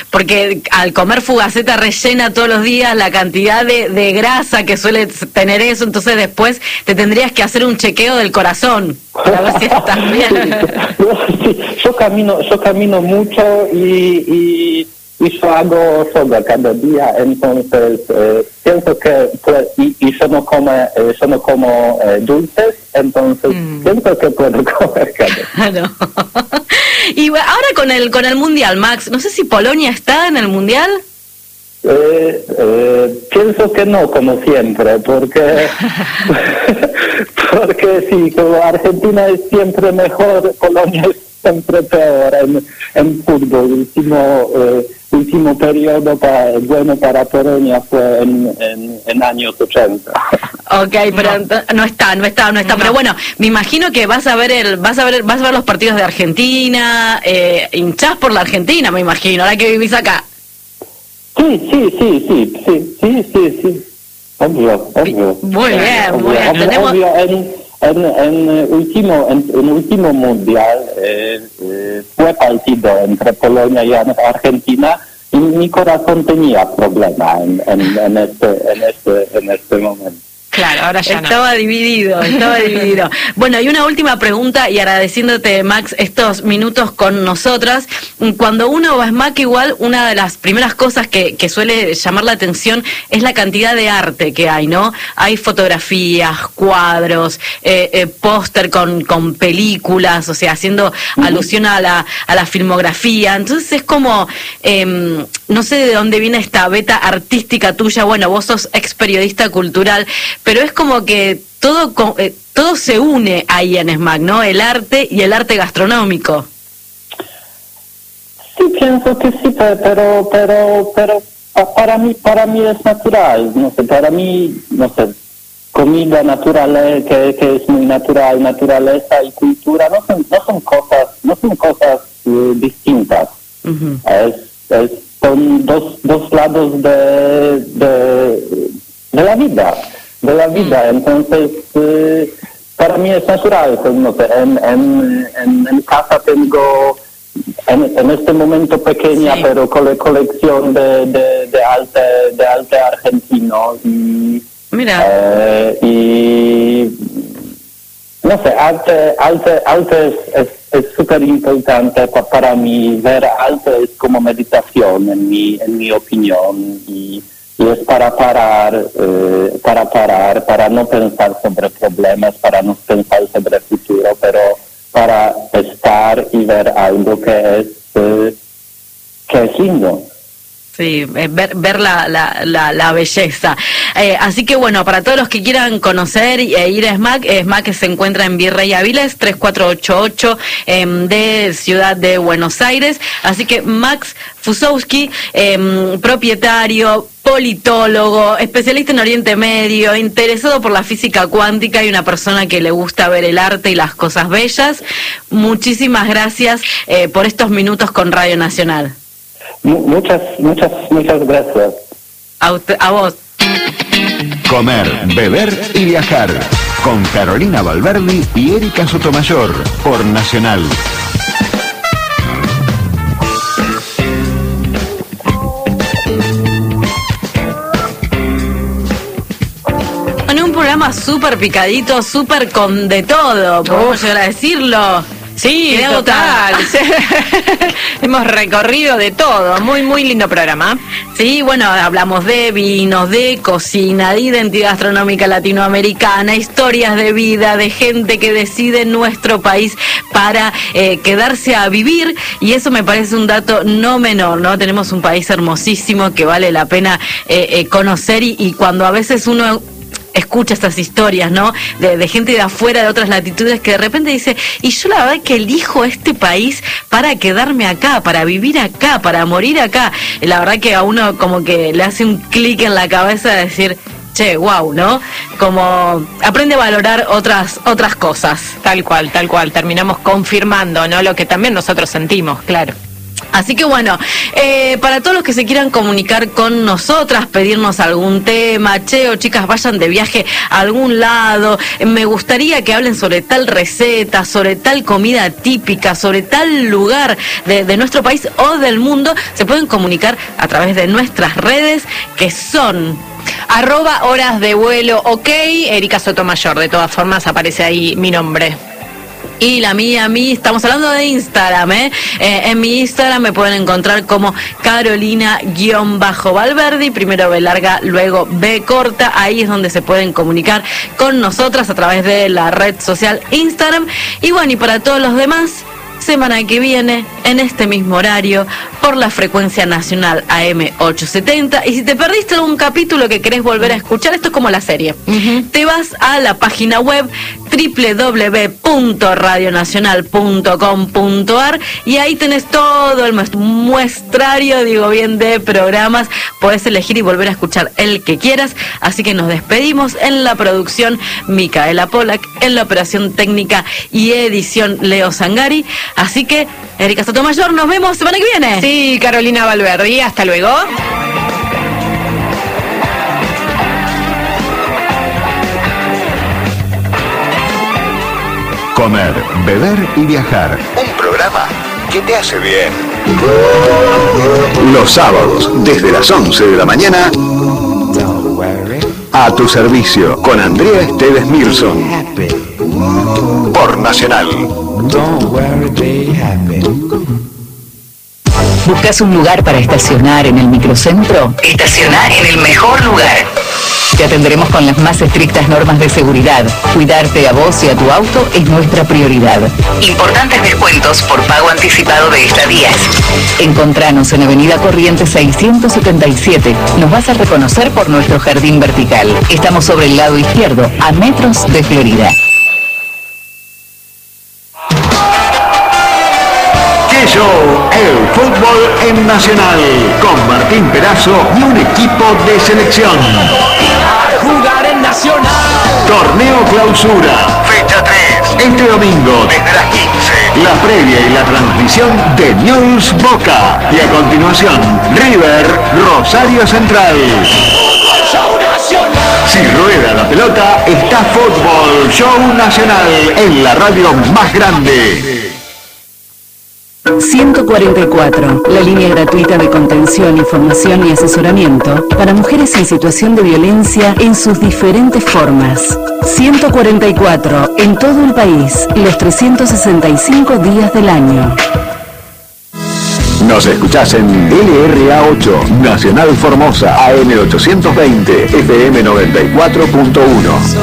porque al comer fugaceta rellena todos los días, la cantidad de grasa que suele tener eso, entonces después te tendrías que hacer un chequeo del corazón para ver si estás bien. Sí, yo camino mucho y yo hago yoga cada día, entonces pienso que y yo no como dulces, entonces pienso que puedo comer cada día. Y ahora con el Mundial, Max, no sé si Polonia está en el Mundial. Pienso que no, como siempre, porque sí, como Argentina es siempre mejor, Polonia es siempre peor en fútbol. Último periodo bueno para Polonia fue en años 80. Ok, pero no está. Pero bueno, me imagino que vas a ver los partidos de Argentina, hinchás por la Argentina, me imagino, ahora que vivís acá. Sí. Obvio. Muy bien. Obvio, en último mundial fue partido entre Polonia y Argentina y mi corazón tenía problema en este momento. Claro, ahora ya estaba dividido. Bueno, y una última pregunta, y agradeciéndote, Max, estos minutos con nosotras. Cuando uno va a SMAC, igual, una de las primeras cosas que suele llamar la atención es la cantidad de arte que hay, ¿no? Hay fotografías, cuadros, póster con películas, o sea, haciendo alusión a la filmografía. Entonces es como, no sé de dónde viene esta beta artística tuya. Bueno, vos sos ex periodista cultural, pero es como que todo se une ahí en SMAC, ¿no? El arte y el arte gastronómico. Sí, pienso que sí, pero para mí es natural, no sé, para mí, no sé, comida natural, que es muy natural, naturaleza y cultura, no son cosas distintas. Uh-huh. Son dos lados de la vida. Entonces para mí es natural, pues, no sé, en casa tengo en este momento pequeña, sí, pero colección de arte argentino y mira, y no sé, arte es súper importante para mí. Ver arte es como meditación en mi opinión, y es para parar, para no pensar sobre problemas, para no pensar sobre el futuro, pero para estar y ver algo que es lindo. Sí, ver la belleza. Así que bueno, para todos los que quieran conocer e ir a SMAC, SMAC se encuentra en Virrey Áviles 3488 de Ciudad de Buenos Aires. Así que Max Fusowski, propietario, politólogo, especialista en Oriente Medio, interesado por la física cuántica y una persona que le gusta ver el arte y las cosas bellas. Muchísimas gracias por estos minutos con Radio Nacional. Muchas gracias. A vos. Comer, beber y viajar con Carolina Valverdi y Erika Sotomayor por Nacional. En un programa súper picadito, súper con de todo, podemos llegar a decirlo. Sí, total. Hemos recorrido de todo. Muy, muy lindo programa. Sí, bueno, hablamos de vinos, de cocina, de identidad gastronómica latinoamericana, historias de vida, de gente que decide en nuestro país para quedarse a vivir, y eso me parece un dato no menor, ¿no? Tenemos un país hermosísimo que vale la pena conocer, y cuando a veces uno escucha estas historias, ¿no? De gente de afuera, de otras latitudes, que de repente dice, y yo la verdad que elijo este país para quedarme acá, para vivir acá, para morir acá. Y la verdad que a uno como que le hace un clic en la cabeza de decir, che, wow, ¿no? Como aprende a valorar otras cosas. Tal cual. Terminamos confirmando, ¿no? Lo que también nosotros sentimos, claro. Así que bueno, para todos los que se quieran comunicar con nosotras, pedirnos algún tema, o chicas, vayan de viaje a algún lado, me gustaría que hablen sobre tal receta, sobre tal comida típica, sobre tal lugar de nuestro país o del mundo, se pueden comunicar a través de nuestras redes, que son @horas de vuelo, ok, Erika Sotomayor, de todas formas aparece ahí mi nombre. Y la mía, estamos hablando de Instagram, en mi Instagram me pueden encontrar como Carolina_Valverdi, primero B larga, luego B corta, ahí es donde se pueden comunicar con nosotras a través de la red social Instagram. Y bueno, y para todos los demás, semana que viene, en este mismo horario, por la frecuencia nacional AM 870. Y si te perdiste algún capítulo que querés volver a escuchar, esto es como la serie. Te vas a la página web www.radionacional.com.ar y ahí tenés todo el muestrario, digo bien, de programas. Podés elegir y volver a escuchar el que quieras. Así que nos despedimos. En la producción, Micaela Polak, en la operación técnica y edición, Leo Zangari. Así que, Erika Sotomayor, nos vemos semana que viene. Sí, Carolina Valverdi, hasta luego. Comer, beber y viajar. Un programa que te hace bien. Los sábados, desde las 11 de la mañana, a tu servicio, con Andrea Esteves Milson. Por Nacional. ¿Buscas un lugar para estacionar en el microcentro? Estaciona en el mejor lugar. Te atenderemos con las más estrictas normas de seguridad. Cuidarte a vos y a tu auto es nuestra prioridad. Importantes descuentos por pago anticipado de estadías. Encontranos en Avenida Corrientes 677. Nos vas a reconocer por nuestro jardín vertical. Estamos sobre el lado izquierdo, a metros de Florida. Show, el fútbol en Nacional, con Martín Perazo y un equipo de selección. Jugar en Nacional. Torneo Clausura, fecha 3, este domingo desde las 15. La previa y la transmisión de News Boca. Y a continuación, River, Rosario Central. Show Nacional. Si rueda la pelota, está Fútbol Show Nacional en la radio más grande. 144, la línea gratuita de contención, información y asesoramiento para mujeres en situación de violencia en sus diferentes formas. 144, en todo el país, los 365 días del año. Nos escuchás en LRA 8, Nacional Formosa, AM 820, FM 94.1.